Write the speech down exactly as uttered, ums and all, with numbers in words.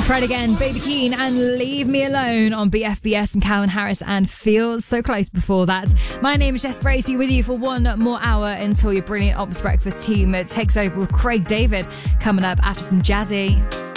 Fred again, Baby Keane and Leave Me Alone on B F B S and Calvin Harris and Feels So Close before that. My name is Jess Bracey with you for one more hour until your brilliant Optus Breakfast team takes over with Craig David coming up after some Jazzy.